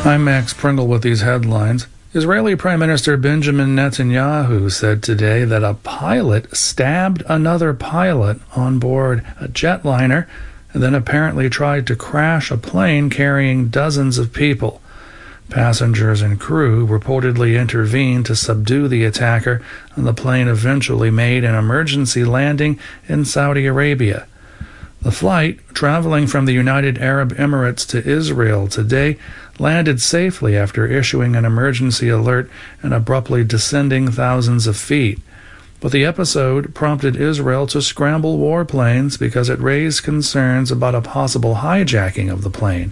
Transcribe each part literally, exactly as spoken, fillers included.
I'm Max Pringle with these headlines. Israeli Prime Minister Benjamin Netanyahu said today that a pilot stabbed another pilot on board a jetliner and then apparently tried to crash a plane carrying dozens of people. Passengers and crew reportedly intervened to subdue the attacker, and the plane eventually made an emergency landing in Saudi Arabia. The flight, traveling from the United Arab Emirates to Israel today, landed safely after issuing an emergency alert and abruptly descending thousands of feet. But the episode prompted Israel to scramble warplanes because it raised concerns about a possible hijacking of the plane.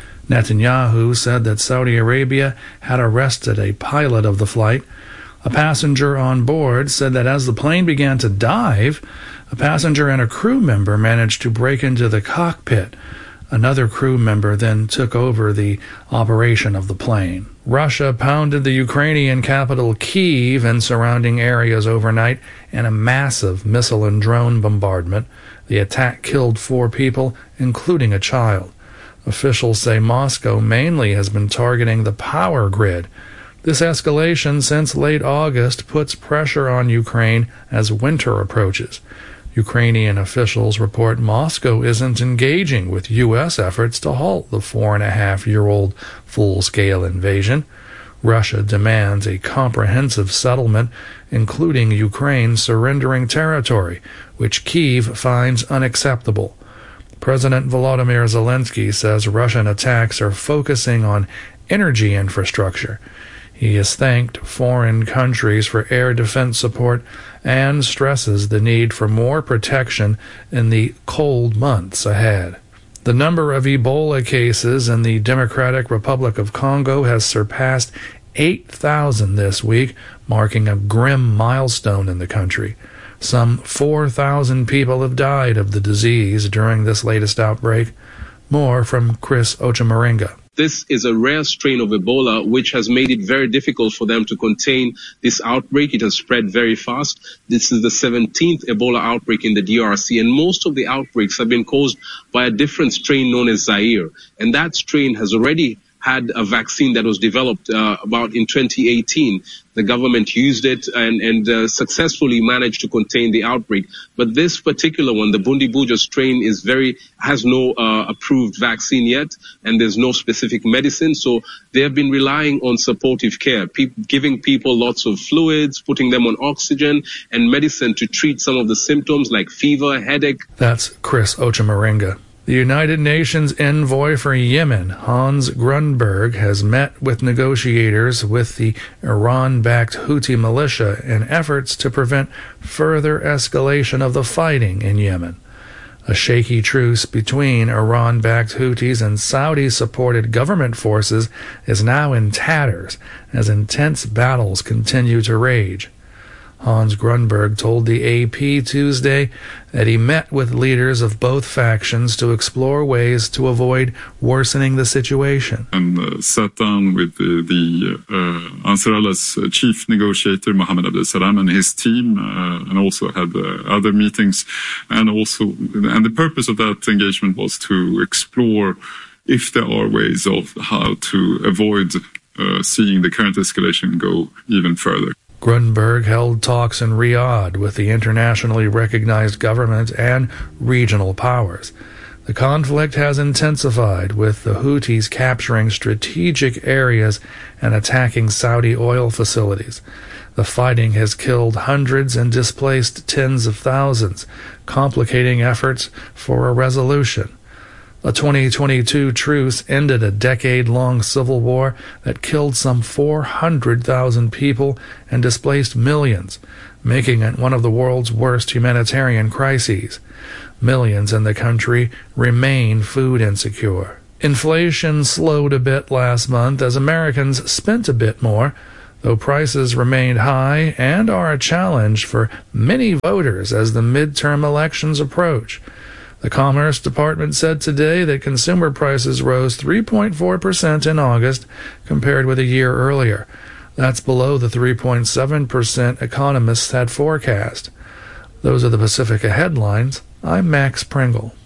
Netanyahu said that Saudi Arabia had arrested a pilot of the flight. A passenger on board said that as the plane began to dive, a passenger and a crew member managed to break into the cockpit. Another crew member then took over the operation of the plane. Russia pounded the Ukrainian capital Kyiv and surrounding areas overnight in a massive missile and drone bombardment. The attack killed four people, including a child. Officials say Moscow mainly has been targeting the power grid. This escalation since late August puts pressure on Ukraine as winter approaches. Ukrainian officials report Moscow isn't engaging with U S efforts to halt the four-and-a-half-year-old full-scale invasion. Russia demands a comprehensive settlement, including Ukraine surrendering territory, which Kyiv finds unacceptable. President Volodymyr Zelensky says Russian attacks are focusing on energy infrastructure. He has thanked foreign countries for air defense support and stresses the need for more protection in the cold months ahead. The number of Ebola cases in the Democratic Republic of Congo has surpassed eight thousand this week, marking a grim milestone in the country. Some four thousand people have died of the disease during this latest outbreak. More from Chris Ochamaringa. This is a rare strain of Ebola, which has made it very difficult for them to contain this outbreak. It has spread very fast. This is the seventeenth Ebola outbreak in the D R C, and most of the outbreaks have been caused by a different strain known as Zaire. And that strain has already had a vaccine that was developed uh, about in twenty eighteen. The government used it and, and uh, successfully managed to contain the outbreak. But this particular one, the Bundibugyo strain, is very has no uh, approved vaccine yet, and there's no specific medicine. So they have been relying on supportive care, pe- giving people lots of fluids, putting them on oxygen and medicine to treat some of the symptoms like fever, headache. That's Chris Ochamaringa. The United Nations envoy for Yemen, Hans Grundberg, has met with negotiators with the Iran-backed Houthi militia in efforts to prevent further escalation of the fighting in Yemen. A shaky truce between Iran-backed Houthis and Saudi-supported government forces is now in tatters as intense battles continue to rage. Hans Grundberg told the A P Tuesday that he met with leaders of both factions to explore ways to avoid worsening the situation. And uh, sat down with the, the uh, Ansar Allah's chief negotiator, Mohammed Abdel Salam, and his team, uh, and also had uh, other meetings. And also, and the purpose of that engagement was to explore if there are ways of how to avoid uh, seeing the current escalation go even further. Grundberg held talks in Riyadh with the internationally recognized government and regional powers. The conflict has intensified, with the Houthis capturing strategic areas and attacking Saudi oil facilities. The fighting has killed hundreds and displaced tens of thousands, complicating efforts for a resolution. A twenty twenty-two truce ended a decade-long civil war that killed some four hundred thousand people and displaced millions, making it one of the world's worst humanitarian crises. Millions in the country remain food insecure. Inflation slowed a bit last month as Americans spent a bit more, though prices remained high and are a challenge for many voters as the midterm elections approach. The Commerce Department said today that consumer prices rose three point four percent in August compared with a year earlier. That's below the three point seven percent economists had forecast. Those are the Pacifica headlines. I'm Max Pringle.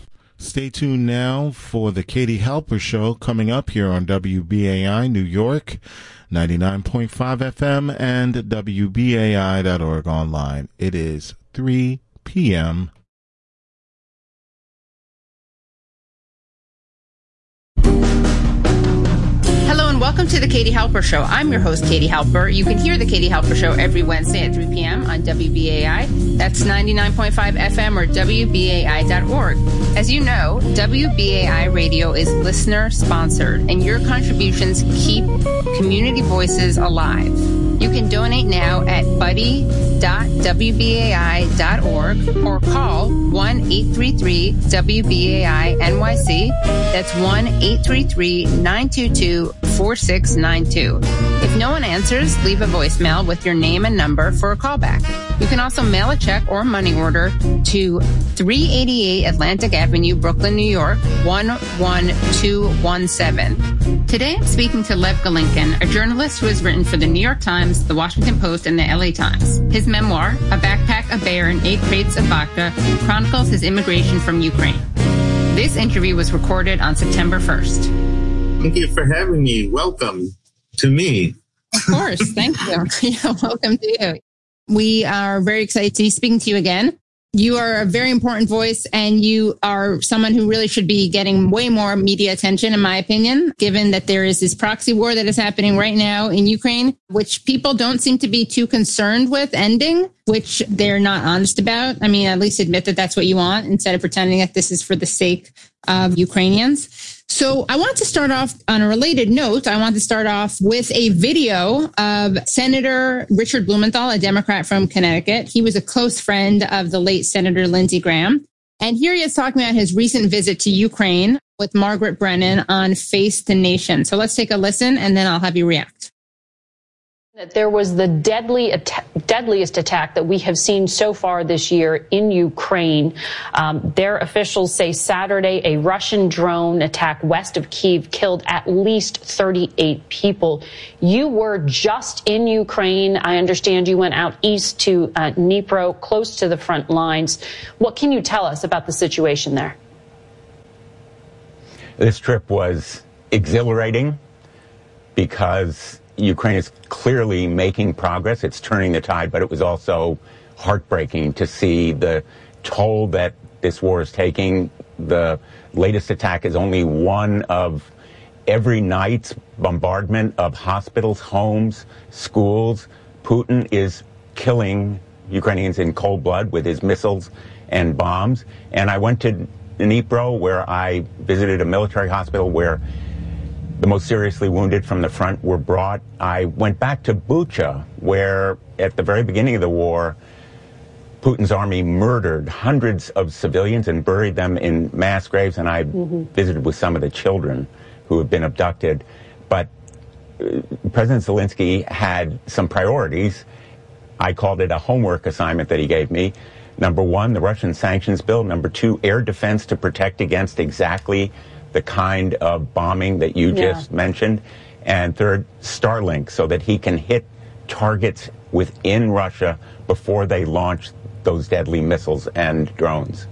Stay tuned now for the Katie Halper Show coming up here on W B A I New York, ninety-nine point five F M and W B A I dot org online. It is three p.m. Hello and welcome to the Katie Halper Show. I'm your host, Katie Halper. You can hear the Katie Halper Show every Wednesday at three p.m. on W B A I. That's ninety-nine point five F M or W B A I dot org. As you know, W B A I Radio is listener-sponsored, and your contributions keep community voices alive. You can donate now at buddy dot W B A I dot org or call one eight three three W B A I N Y C. That's one eight three three nine two two four six nine two. If no one answers, leave a voicemail with your name and number for a callback. You can also mail a check or money order to three eighty-eight Atlantic Avenue, Brooklyn, New York, one one two one seven. Today I'm speaking to Lev Golinkin, a journalist who has written for the New York Times, the Washington Post, and the L A Times. His memoir, A Backpack, a Bear, and Eight Crates of Vodka, chronicles his immigration from Ukraine. This interview was recorded on September first. Thank you for having me. Welcome to me. Of course. Thank you. Yeah, welcome to you. We are very excited to be speaking to you again. You are a very important voice, and you are someone who really should be getting way more media attention, in my opinion, given that there is this proxy war that is happening right now in Ukraine, which people don't seem to be too concerned with ending, which they're not honest about. I mean, at least admit that that's what you want instead of pretending that this is for the sake of Ukrainians. So I want to start off on a related note. I want to start off with a video of Senator Richard Blumenthal, a Democrat from Connecticut. He was a close friend of the late Senator Lindsey Graham. And here he is talking about his recent visit to Ukraine with Margaret Brennan on Face the Nation. So let's take a listen, and then I'll have you react. That there was the deadly att- deadliest attack that we have seen so far this year in Ukraine. Um, their officials say Saturday a Russian drone attack west of Kyiv killed at least thirty-eight people. You were just in Ukraine. I understand you went out east to uh, Dnipro, close to the front lines. What can you tell us about the situation there? This trip was exhilarating because Ukraine is clearly making progress. It's turning the tide, but it was also heartbreaking to see the toll that this war is taking. The latest attack is only one of every night's bombardment of hospitals, homes, schools. Putin is killing Ukrainians in cold blood with his missiles and bombs. And I went to Dnipro, where I visited a military hospital where the most seriously wounded from the front were brought. I went back to Bucha, where at the very beginning of the war, Putin's army murdered hundreds of civilians and buried them in mass graves. And I mm-hmm. visited with some of the children who had been abducted. But uh, President Zelensky had some priorities. I called it a homework assignment that he gave me. Number one, the Russian sanctions bill. Number two, air defense to protect against exactly the kind of bombing that you yeah. just mentioned. And third, Starlink, so that he can hit targets within Russia before they launch those deadly missiles and drones.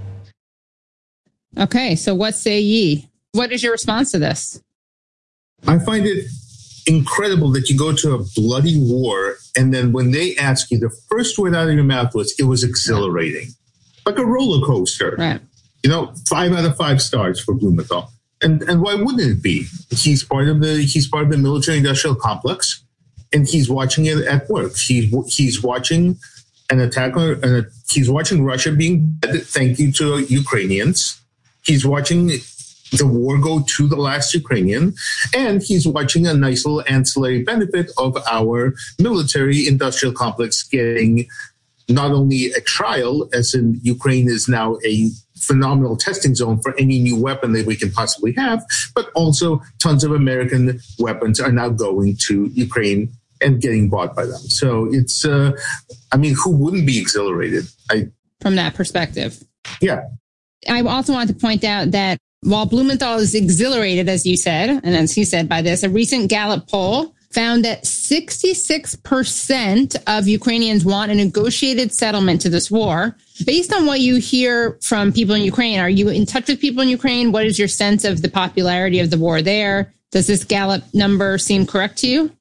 Okay, so what say ye? What is your response to this? I find it incredible that you go to a bloody war, and then when they ask you, the first word out of your mouth was, it was exhilarating. Like a roller coaster. Right. You know, five out of five stars for Blumenthal. And and why wouldn't it be? He's part of the he's part of the military-industrial complex, and he's watching it at work. He's he's watching an attack on, and he's watching Russia being dead. Thank you to Ukrainians. He's watching the war go to the last Ukrainian, and he's watching a nice little ancillary benefit of our military-industrial complex getting not only a trial, as in Ukraine is now a phenomenal testing zone for any new weapon that we can possibly have, but also tons of American weapons are now going to Ukraine and getting bought by them. So it's, uh, I mean, who wouldn't be exhilarated? I, From that perspective. Yeah. I also want to point out that while Blumenthal is exhilarated, as you said, and as he said by this, a recent Gallup poll found that sixty-six percent of Ukrainians want a negotiated settlement to this war. Based on what you hear from people in Ukraine, are you in touch with people in Ukraine? What is your sense of the popularity of the war there? Does this Gallup number seem correct to you?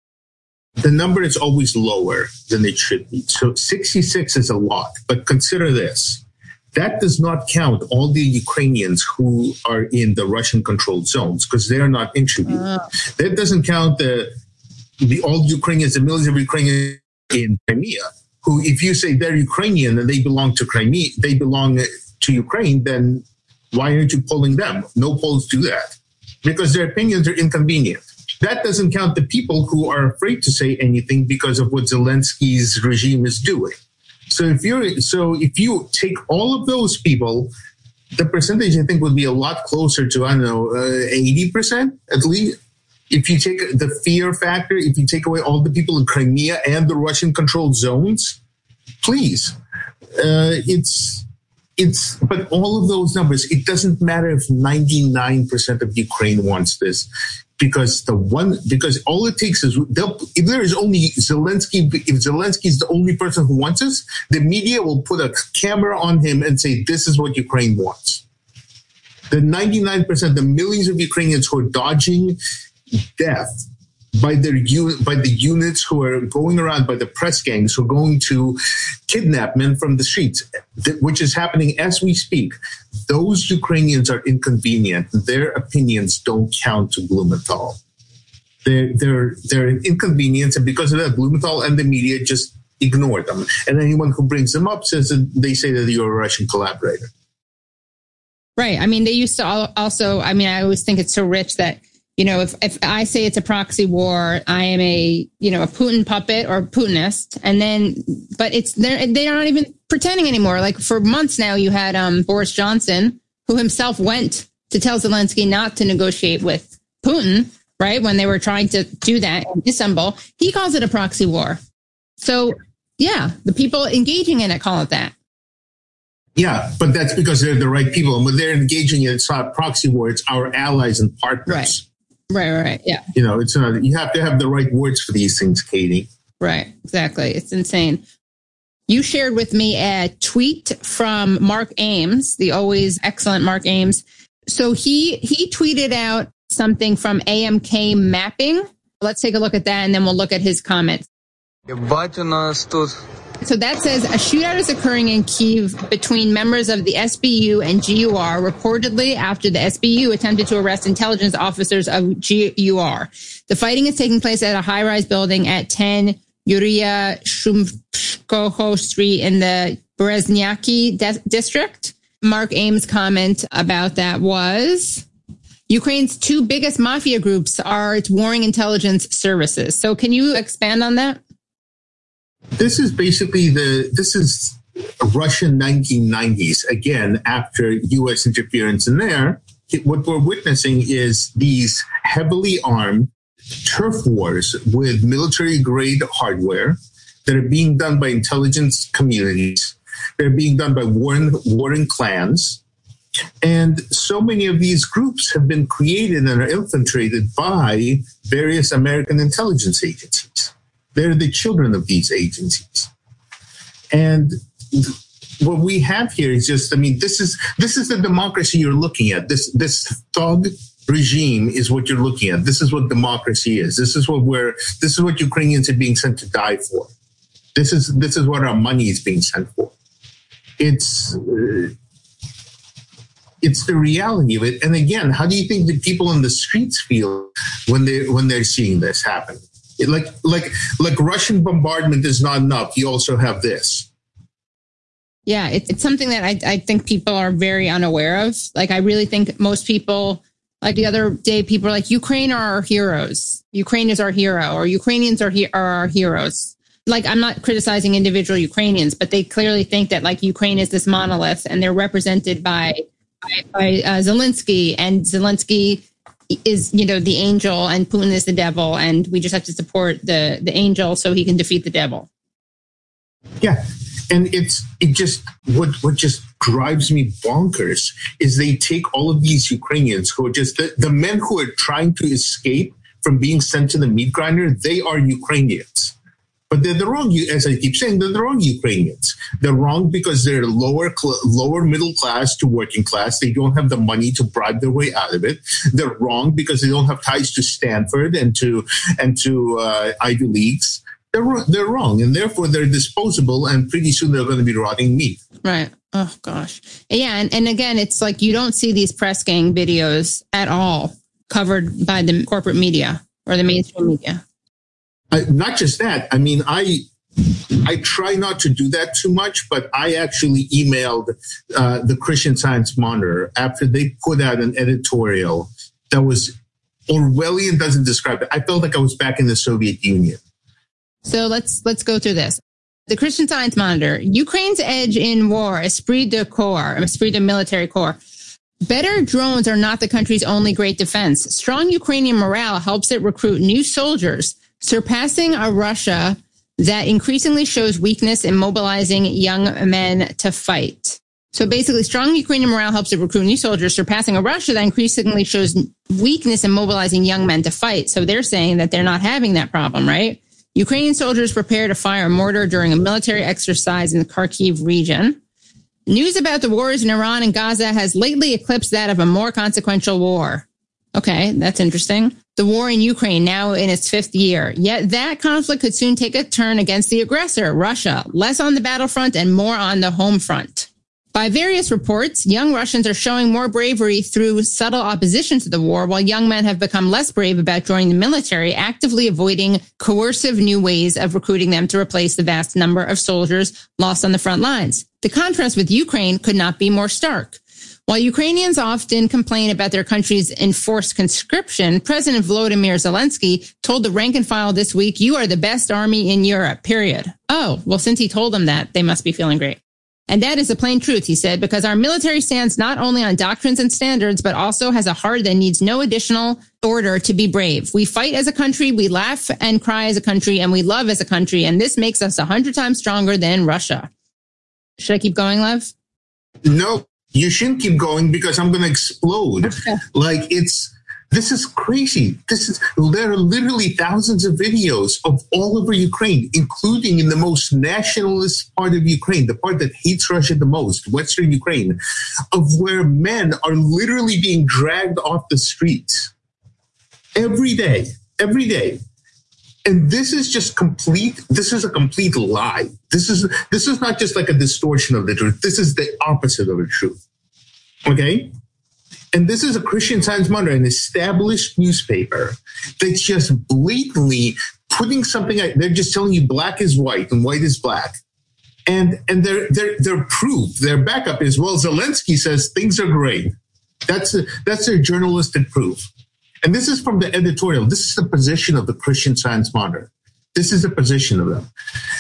The number is always lower than it should be. So sixty-six is a lot, but consider this. That does not count all the Ukrainians who are in the Russian-controlled zones because they are not interviewed. Uh. That doesn't count the, the all Ukrainians, the millions of Ukrainians in Crimea, who, if you say they're Ukrainian and they belong to Crimea, they belong to Ukraine, then why aren't you polling them? No polls do that because their opinions are inconvenient. That doesn't count the people who are afraid to say anything because of what Zelensky's regime is doing. So if you're, so if you take all of those people, the percentage I think would be a lot closer to, I don't know, uh, eighty percent at least. If you take the fear factor, if you take away all the people in Crimea and the Russian-controlled zones, please, uh, it's, it's, but all of those numbers, it doesn't matter if ninety-nine percent of Ukraine wants this. Because the one, because all it takes is, if there is only Zelensky, if Zelensky is the only person who wants this, the media will put a camera on him and say, this is what Ukraine wants. The ninety-nine percent, the millions of Ukrainians who are dodging death by their by the units who are going around, by the press gangs who are going to kidnap men from the streets, which is happening as we speak. Those Ukrainians are inconvenient. Their opinions don't count to Blumenthal. They're, they're, they're an inconvenience, and because of that, Blumenthal and the media just ignore them. And anyone who brings them up says that they say that you're a Russian collaborator. Right. I mean, they used to also, I mean, I always think it's so rich that, you know, if, if I say it's a proxy war, I am a, you know, a Putin puppet or Putinist. And then, but it's, they're, they're not even pretending anymore. Like for months now, you had um, Boris Johnson, who himself went to tell Zelensky not to negotiate with Putin, right? When they were trying to do that in Istanbul, he calls it a proxy war. So yeah, the people engaging in it call it that. Yeah, but that's because they're the right people. And when they're engaging in, it's not a proxy war, it's our allies and partners. Right. Right, right, yeah. You know, it's not, you have to have the right words for these things, Katie. Right, exactly. It's insane. You shared with me a tweet from Mark Ames, the always excellent Mark Ames. So he he tweeted out something from A M K Mapping. Let's take a look at that, and then we'll look at his comments. So that says a shootout is occurring in Kyiv between members of the S B U and G U R, reportedly after the S B U attempted to arrest intelligence officers of G U R. The fighting is taking place at a high-rise building at ten Yuria Shumkoho Street in the Bereznyaki de- district. Mark Ames' comment about that was, Ukraine's two biggest mafia groups are its warring intelligence services. So can you expand on that? This is basically the, this is Russian nineteen nineties. Again, after U S interference in there, what we're witnessing is these heavily armed turf wars with military-grade hardware that are being done by intelligence communities. They're being done by warring, warring clans. And so many of these groups have been created and are infiltrated by various American intelligence agencies. They're the children of these agencies. And what we have here is just, I mean, this is this is the democracy you're looking at. This this thug regime is what you're looking at. This is what democracy is. This is what we're this is what Ukrainians are being sent to die for. This is this is what our money is being sent for. It's uh, it's the reality of it. And again, how do you think the people in the streets feel when they when they're seeing this happen? It, like like like Russian bombardment is not enough. You also have this. Yeah, it, it's something that I, I think people are very unaware of. Like, I really think most people, like the other day, people are like, Ukraine are our heroes. Ukraine is our hero, or Ukrainians are, he- are our heroes. Like, I'm not criticizing individual Ukrainians, but they clearly think that, like, Ukraine is this monolith, and they're represented by by, by uh, Zelensky, and Zelensky is, you know, the angel, and Putin is the devil, and we just have to support the the angel so he can defeat the devil. Yeah. And it's it just what what just drives me bonkers is they take all of these Ukrainians who are just the, the men who are trying to escape from being sent to the meat grinder. They are Ukrainians, But they're the wrong, as I keep saying, they're the wrong Ukrainians. They're wrong because they're lower, lower middle class to working class. They don't have the money to bribe their way out of it. They're wrong because they don't have ties to Stanford and to and to uh, Ivy Leagues. They're they're wrong, and therefore they're disposable. And pretty soon they're going to be rotting meat. Right. Oh gosh. Yeah. And, and again, it's like you don't see these press gang videos at all covered by the corporate media or the mainstream media. Uh, not just that. I mean, I I try not to do that too much, but I actually emailed uh, the Christian Science Monitor after they put out an editorial that was Orwellian. Doesn't describe it. I felt like I was back in the Soviet Union. So let's let's go through this. The Christian Science Monitor: Ukraine's edge in war, esprit de corps, esprit de military corps. Better drones are not the country's only great defense. Strong Ukrainian morale helps it recruit new soldiers, surpassing a Russia that increasingly shows weakness in mobilizing young men to fight. So basically, strong Ukrainian morale helps it recruit new soldiers, surpassing a Russia that increasingly shows weakness in mobilizing young men to fight. So they're saying that they're not having that problem, right? Ukrainian soldiers prepare to fire a mortar during a military exercise in the Kharkiv region. News about the wars in Iran and Gaza has lately eclipsed that of a more consequential war. Okay, that's interesting. The war in Ukraine now in its fifth year. Yet that conflict could soon take a turn against the aggressor, Russia, less on the battlefront and more on the home front. By various reports, young Russians are showing more bravery through subtle opposition to the war, while young men have become less brave about joining the military, actively avoiding coercive new ways of recruiting them to replace the vast number of soldiers lost on the front lines. The contrast with Ukraine could not be more stark. While Ukrainians often complain about their country's enforced conscription, President Volodymyr Zelensky told the rank and file this week, "You are the best army in Europe, period." Oh, well, since he told them that, they must be feeling great. And that is the plain truth, he said, because our military stands not only on doctrines and standards, but also has a heart that needs no additional order to be brave. We fight as a country, we laugh and cry as a country, and we love as a country, and this makes us a hundred times stronger than Russia. Should I keep going, Lev? No, you shouldn't keep going because I'm going to explode. Okay. Like it's... This is crazy. This is, there are literally thousands of videos of all over Ukraine, including in the most nationalist part of Ukraine, the part that hates Russia the most, Western Ukraine, of where men are literally being dragged off the streets every day, every day. And this is just complete, this is a complete lie. This is, this is not just like a distortion of the truth. This is the opposite of the truth. Okay? And this is a Christian Science Monitor, an established newspaper that's just blatantly putting something out. They're just telling you black is white and white is black. And and their their their proof, their backup is, well, Zelensky says things are great. That's a, that's their journalistic proof. And this is from the editorial. This is the position of the Christian Science Monitor. This is the position of them.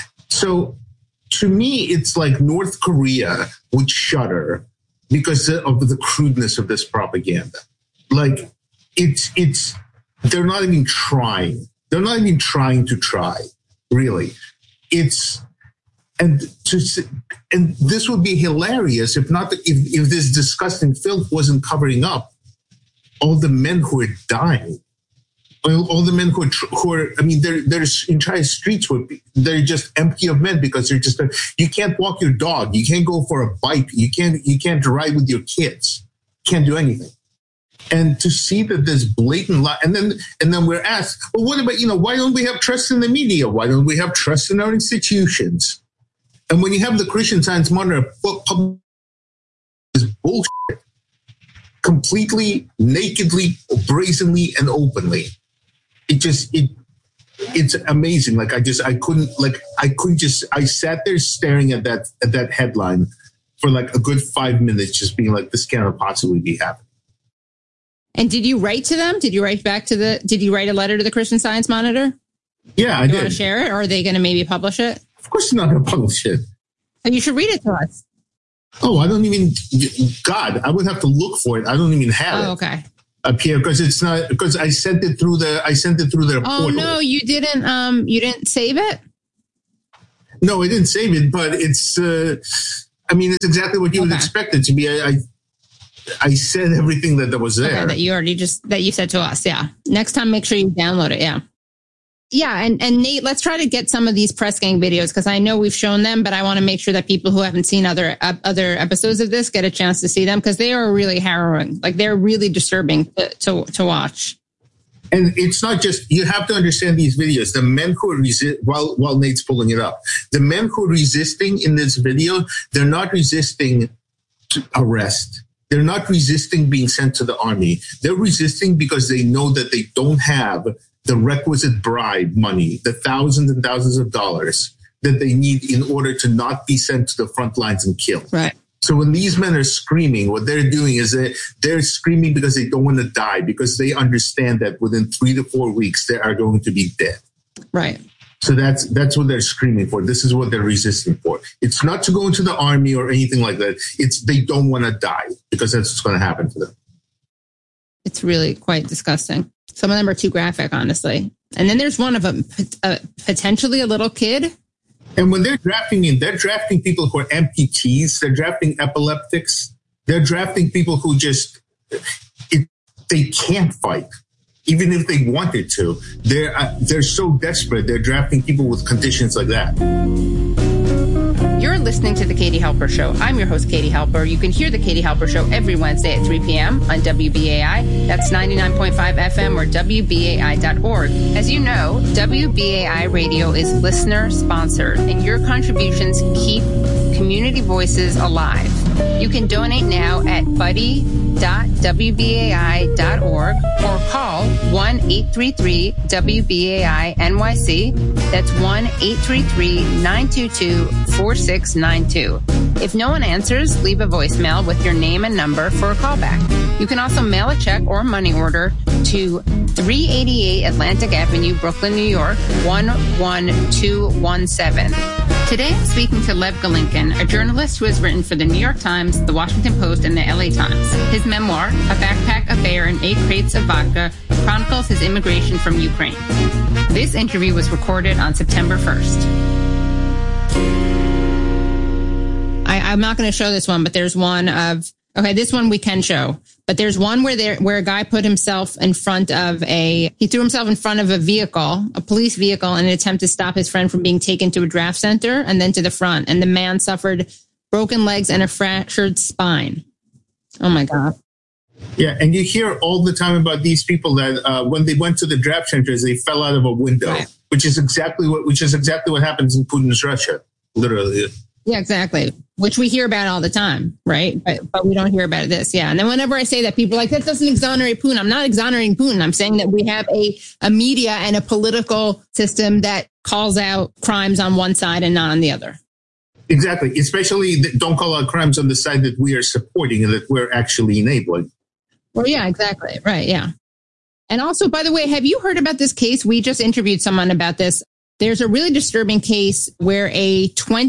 So to me, it's like North Korea would shudder because of the crudeness of this propaganda. Like, it's, it's, they're not even trying. They're not even trying to try, really. It's, and to, and this would be hilarious if not, the, if, if this disgusting filth wasn't covering up all the men who are dying. All the men who are, who are, I mean, there, there's entire streets where they're just empty of men because they're just, you can't walk your dog. You can't go for a bike. You can't, you can't ride with your kids. Can't do anything. And to see that there's blatant lie, and then, and then we're asked, well, what about, you know, why don't we have trust in the media? Why don't we have trust in our institutions? And when you have the Christian Science Monitor publish this bullshit completely, nakedly, brazenly, and openly, it just, it, it's amazing. Like I just, I couldn't, like, I couldn't just, I sat there staring at that, at that headline for like a good five minutes, just being like, this cannot possibly be happening. And did you write to them? Did you write back to the, did you write a letter to the Christian Science Monitor? Yeah, I did. did. You want to share it, or are they going to maybe publish it? Of course they're not going to publish it. And you should read it to us. Oh, I don't even, God, I would have to look for it. I don't even have oh, it. okay. Up here, because it's not, because I sent it through the, I sent it through their oh, portal. Oh no, you didn't, um, you didn't save it? No, I didn't save it, but it's, uh, I mean, it's exactly what you okay. would expect it to be. I, I, I said everything that, that was there. Okay, that you already just, that you said to us, yeah. Next time, make sure you download it, yeah. Yeah, and, and Nate, let's try to get some of these press gang videos because I know we've shown them, but I want to make sure that people who haven't seen other uh, other episodes of this get a chance to see them because they are really harrowing. Like they're really disturbing to, to, to watch. And it's not just, you have to understand these videos. The men who are resist, while, while Nate's pulling it up, the men who are resisting in this video, they're not resisting to arrest. They're not resisting being sent to the army. They're resisting because they know that they don't have the requisite bribe money, the thousands and thousands of dollars that they need in order to not be sent to the front lines and killed. Right. So when these men are screaming, what they're doing is that they're screaming because they don't want to die, because they understand that within three to four weeks, they are going to be dead. Right. So that's that's what they're screaming for. This is what they're resisting for. It's not to go into the army or anything like that. It's they don't want to die because that's what's going to happen to them. It's really quite disgusting. Some of them are too graphic, honestly. And then there's one of them, uh, potentially a little kid. And when they're drafting in, they're drafting people who are amputees. They're drafting epileptics. They're drafting people who just, it, they can't fight. Even if they wanted to, they're, uh, they're so desperate. They're drafting people with conditions like that. You're listening to The Katie Halper Show. I'm your host, Katie Halper. You can hear The Katie Halper Show every Wednesday at three p.m. on W B A I. That's ninety-nine point five F M or W B A I dot org. As you know, W B A I Radio is listener-sponsored, and your contributions keep community voices alive. You can donate now at buddy dot W B A I dot org or call one eight three three W B A I N Y C. That's one eight three three nine two two four six nine two. If no one answers, leave a voicemail with your name and number for a callback. You can also mail a check or money order to three eighty-eight Atlantic Avenue, Brooklyn, New York, one one two one seven. Today, I'm speaking to Lev Golinkin, a journalist who has written for the New York Times, the Washington Post, and the L A Times. His memoir, A Backpack, a Bear, and Eight Crates of Vodka, chronicles his immigration from Ukraine. This interview was recorded on September first. I, I'm not going to show this one, but there's one of, okay, this one we can show. But there's one where there, where a guy put himself in front of a, he threw himself in front of a vehicle, a police vehicle, in an attempt to stop his friend from being taken to a draft center and then to the front. And the man suffered broken legs and a fractured spine. Oh my God. Yeah, and you hear all the time about these people that uh, when they went to the draft centers, they fell out of a window, right. which is exactly what which is exactly what happens in Putin's Russia, literally. Yeah, exactly. Which we hear about all the time, right? But, but we don't hear about this. Yeah. And then whenever I say that, people are like, that doesn't exonerate Putin. I'm not exonerating Putin. I'm saying that we have a, a media and a political system that calls out crimes on one side and not on the other. Exactly. Especially don't call out crimes on the side that we are supporting and that we're actually enabling. Well, yeah, exactly. Right. Yeah. And also, by the way, have you heard about this case? We just interviewed someone about this. There's a really disturbing case where a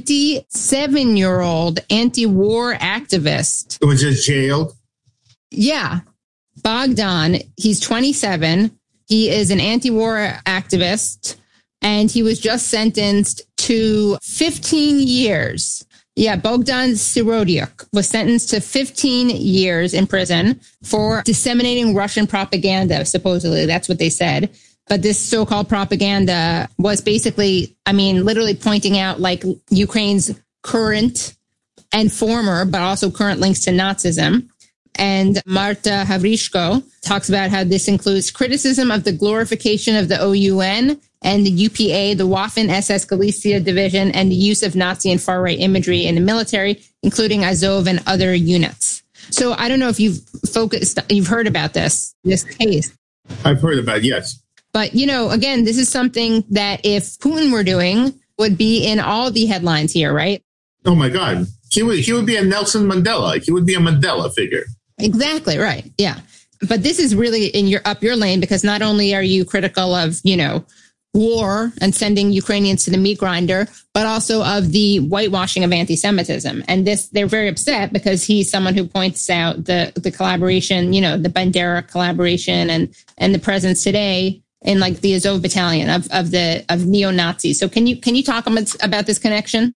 twenty-seven-year-old anti-war activist was just jailed. Yeah. Bogdan, he's twenty-seven. He is an anti-war activist, and he was just sentenced to fifteen years. Yeah, Bogdan Sirodyuk was sentenced to fifteen years in prison for disseminating Russian propaganda, supposedly. That's what they said. But this so-called propaganda was basically, I mean, literally pointing out like Ukraine's current and former, but also current links to Nazism. And Marta Havrishko talks about how this includes criticism of the glorification of the O U N and the U P A, the Waffen S S Galicia division, and the use of Nazi and far-right imagery in the military, including Azov and other units. So I don't know if you've focused, you've heard about this, this case. I've heard about it, yes. But, you know, again, this is something that if Putin were doing would be in all the headlines here, right? Oh, my God. He would, he would be a Nelson Mandela. He would be a Mandela figure. Exactly. Right. Yeah. But this is really in your up your lane, because not only are you critical of, you know, war and sending Ukrainians to the meat grinder, but also of the whitewashing of anti-Semitism. And this, they're very upset because he's someone who points out the, the collaboration, you know, the Bandera collaboration and, and the presence today in like the Azov battalion of, of the, of neo-Nazis. So can you, can you talk about this connection?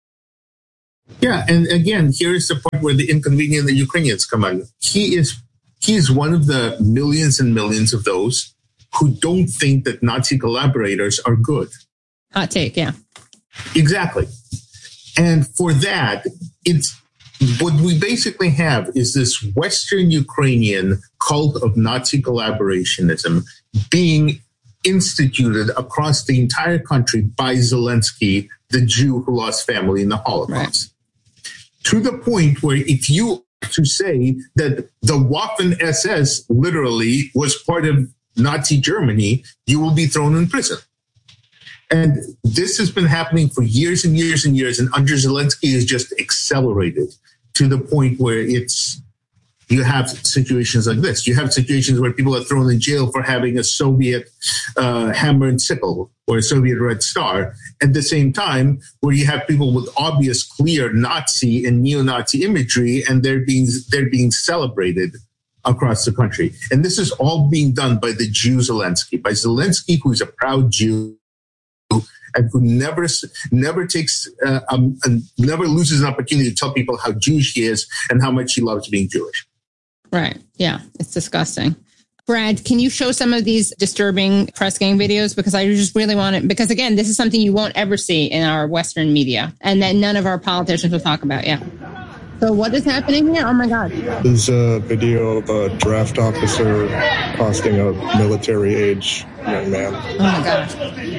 Yeah. And again, here's the part where the inconvenient the Ukrainians come on. He is, he is one of the millions and millions of those who don't think that Nazi collaborators are good. Hot take, yeah. Exactly. And for that, it's what we basically have is this Western Ukrainian cult of Nazi collaborationism being instituted across the entire country by Zelensky, the Jew who lost family in the Holocaust. Right. To the point where if you to say that the Waffen S S literally was part of Nazi Germany, you will be thrown in prison. And this has been happening for years and years and years, and under Zelensky is just accelerated to the point where it's you have situations like this. You have situations where people are thrown in jail for having a Soviet uh, hammer and sickle or a Soviet Red Star. At the same time, where you have people with obvious, clear Nazi and neo-Nazi imagery, and they're being they're being celebrated across the country. And this is all being done by the Jew Zelensky, by Zelensky, who's a proud Jew and who never never takes uh, um, and never loses an opportunity to tell people how Jewish he is and how much he loves being Jewish. Right. Yeah. It's disgusting. Brad, can you show some of these disturbing press gang videos? Because I just really want it. Because again, this is something you won't ever see in our Western media and that none of our politicians will talk about. Yeah. So what is happening here? Oh my God. There's a video of a draft officer accosting a military age young man. Oh my gosh.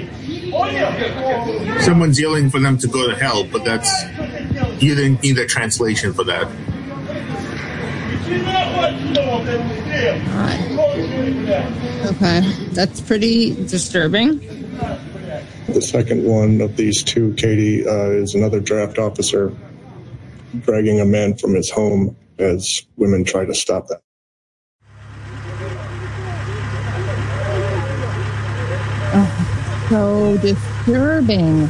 Someone's yelling for them to go to hell, but that's, you didn't need a translation for that. Right. Okay, that's pretty disturbing. The second one of these two, Katie, uh, is another draft officer dragging a man from his home as women try to stop that. Oh, so disturbing.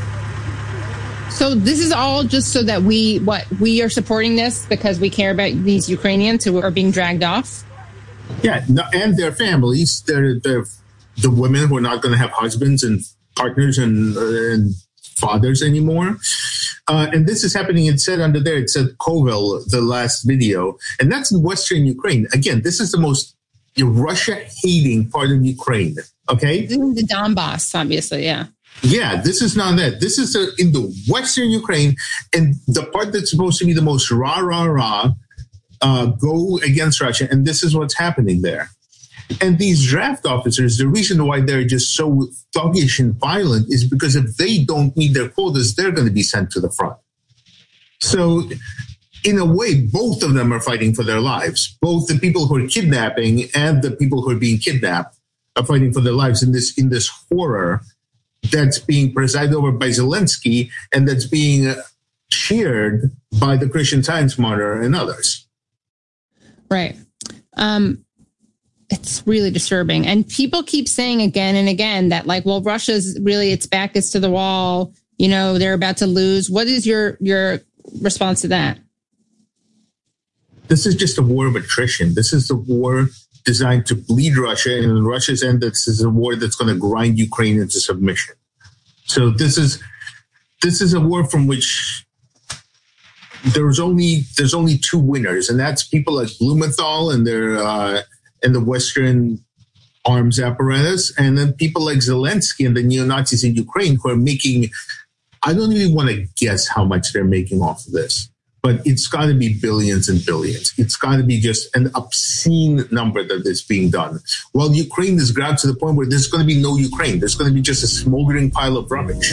So this is all just so that we, what, we are supporting this because we care about these Ukrainians who are being dragged off? Yeah, no, and their families. They're, they're the women who are not going to have husbands and partners and, uh, and fathers anymore. Uh, and this is happening, it said under there, it said Kovel, the last video. And that's in Western Ukraine. Again, this is the most Russia-hating part of Ukraine, okay? The Donbass, obviously, yeah. Yeah, this is not that. This is a, in the Western Ukraine, and the part that's supposed to be the most rah, rah, rah, uh, go against Russia, and this is what's happening there. And these draft officers, the reason why they're just so thuggish and violent is because if they don't meet their quotas, they're going to be sent to the front. So, in a way, both of them are fighting for their lives. Both the people who are kidnapping and the people who are being kidnapped are fighting for their lives in this in this horror that's being presided over by Zelensky and that's being cheered by the Christian Science Monitor and others. Right. Um, it's really disturbing. And people keep saying again and again that, like, well, Russia's really, its back is to the wall. You know, they're about to lose. What is your your response to that? This is just a war of attrition. This is the war designed to bleed Russia, and in Russia's end, this is a war that's going to grind Ukraine into submission. So this is this is a war from which there's only there's only two winners, and that's people like Blumenthal and their uh, and the Western arms apparatus, and then people like Zelensky and the neo-Nazis in Ukraine who are making. I don't even want to guess how much they're making off of this. But it's got to be billions and billions. It's got to be just an obscene number that is being done. While Ukraine is ground to the point where there's going to be no Ukraine. There's going to be just a smoldering pile of rubbish.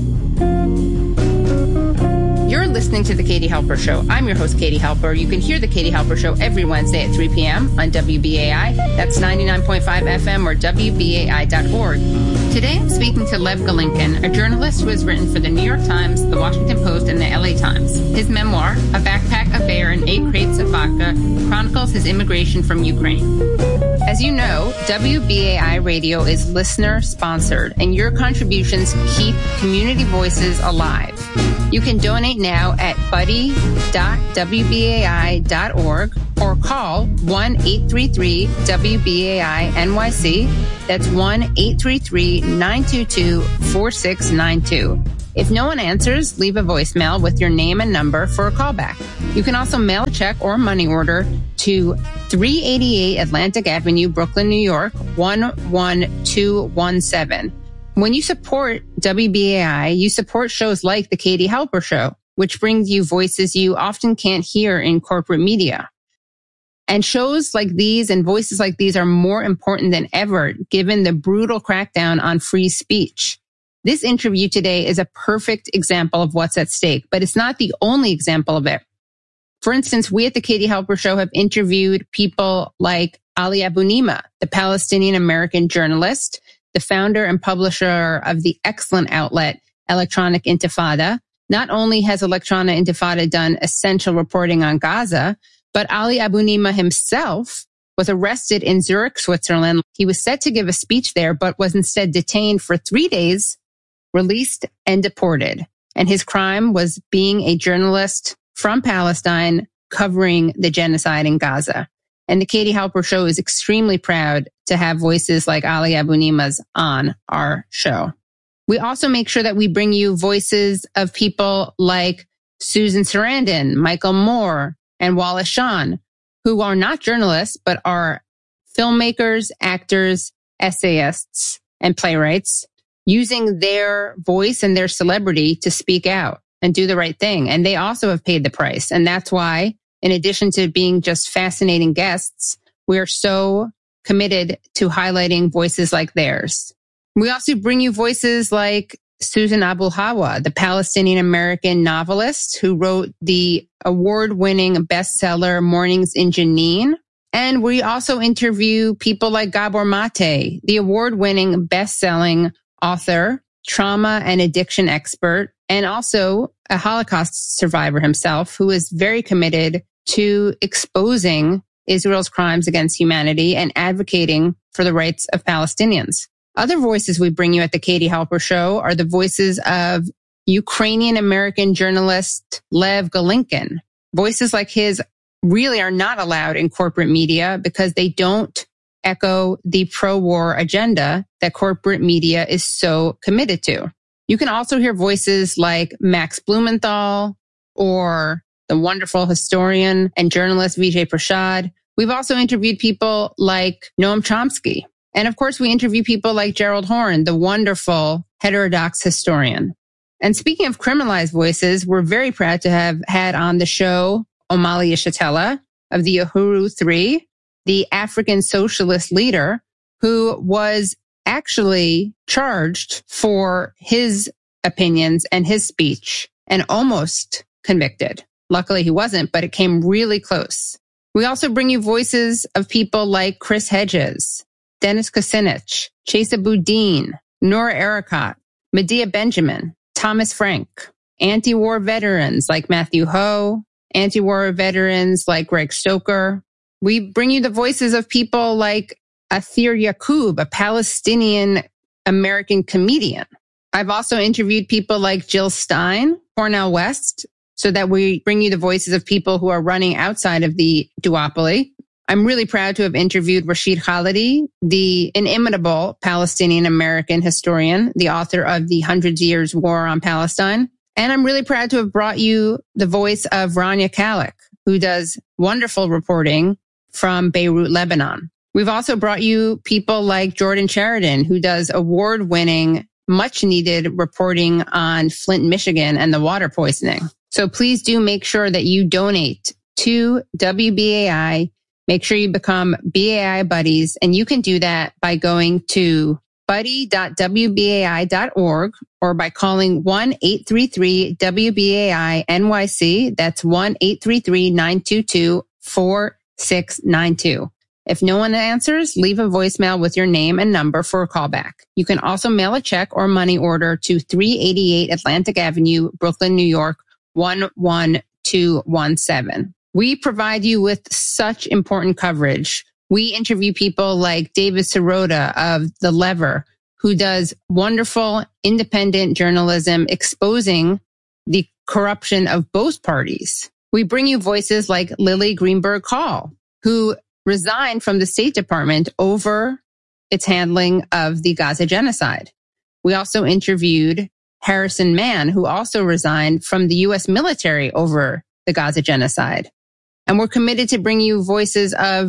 You're listening to The Katie Halper Show. I'm your host, Katie Halper. You can hear The Katie Halper Show every Wednesday at three p.m. on W B A I. That's ninety-nine point five F M or W B A I dot org. Today, I'm speaking to Lev Golinkin, a journalist who has written for the New York Times, the Washington Post, and the L A Times. His memoir, A Backpack, a Bear, and Eight Crates of Vodka, chronicles his immigration from Ukraine. As you know, W B A I Radio is listener-sponsored, and your contributions keep community voices alive. You can donate now at buddy dot W B A I dot org or call one eight three three W B A I N Y C. That's one eight three three nine two two four six nine two. If no one answers, leave a voicemail with your name and number for a callback. You can also mail a check or money order to three eighty-eight Atlantic Avenue, Brooklyn, New York, one one two one seven. When you support W B A I, you support shows like The Katie Halper Show, which brings you voices you often can't hear in corporate media. And shows like these and voices like these are more important than ever, given the brutal crackdown on free speech. This interview today is a perfect example of what's at stake, but it's not the only example of it. For instance, we at The Katie Halper Show have interviewed people like Ali Abunimah, the Palestinian-American journalist, the founder and publisher of the excellent outlet Electronic Intifada. Not only has Electronic Intifada done essential reporting on Gaza, but Ali Abunimah himself was arrested in Zurich, Switzerland. He was set to give a speech there, but was instead detained for three days, released and deported. And his crime was being a journalist from Palestine covering the genocide in Gaza. And the Katie Halper Show is extremely proud to have voices like Ali Abunimah's on our show. We also make sure that we bring you voices of people like Susan Sarandon, Michael Moore, and Wallace Shawn, who are not journalists, but are filmmakers, actors, essayists, and playwrights, using their voice and their celebrity to speak out and do the right thing. And they also have paid the price. And that's why, in addition to being just fascinating guests, we're so committed to highlighting voices like theirs. We also bring you voices like Susan Abu Hawa, the Palestinian-American novelist who wrote the award-winning bestseller Mornings in Jenin. And we also interview people like Gabor Mate, the award-winning best-selling author, trauma and addiction expert, and also a Holocaust survivor himself, who is very committed to exposing Israel's crimes against humanity and advocating for the rights of Palestinians. Other voices we bring you at the Katie Halper Show are the voices of Ukrainian-American journalist Lev Golinkin. Voices like his really are not allowed in corporate media because they don't echo the pro-war agenda that corporate media is so committed to. You can also hear voices like Max Blumenthal or the wonderful historian and journalist Vijay Prashad. We've also interviewed people like Noam Chomsky. And of course, we interview people like Gerald Horne, the wonderful heterodox historian. And speaking of criminalized voices, we're very proud to have had on the show Omali Yeshitela of the Uhuru Three, the African socialist leader who was actually charged for his opinions and his speech and almost convicted. Luckily, he wasn't, but it came really close. We also bring you voices of people like Chris Hedges, Dennis Kucinich, Chesa Boudin, Nora Ericott, Medea Benjamin, Thomas Frank, anti-war veterans like Matthew Ho, anti-war veterans like Greg Stoker. We bring you the voices of people like Athir Yaqub, a Palestinian American comedian. I've also interviewed people like Jill Stein, Cornel West, so that we bring you the voices of people who are running outside of the duopoly. I'm really proud to have interviewed Rashid Khalidi, the inimitable Palestinian American historian, the author of The Hundred Years' War on Palestine. And I'm really proud to have brought you the voice of Rania Khalek, who does wonderful reporting from Beirut, Lebanon. We've also brought you people like Jordan Sheridan, who does award-winning, much-needed reporting on Flint, Michigan, and the water poisoning. So please do make sure that you donate to W B A I. Make sure you become B A I buddies, and you can do that by going to buddy dot w b a i dot org or by calling one eight three three W B A I N Y C. That's one eight three three nine two two four six nine two. If no one answers, leave a voicemail with your name and number for a callback. You can also mail a check or money order to three eighty-eight Atlantic Avenue, Brooklyn, New York, one one two one seven. We provide you with such important coverage. We interview people like David Sirota of The Lever, who does wonderful independent journalism exposing the corruption of both parties. We bring you voices like Lily Greenberg Hall, who resigned from the State Department over its handling of the Gaza genocide. We also interviewed Harrison Mann, who also resigned from the U S military over the Gaza genocide. And we're committed to bring you voices of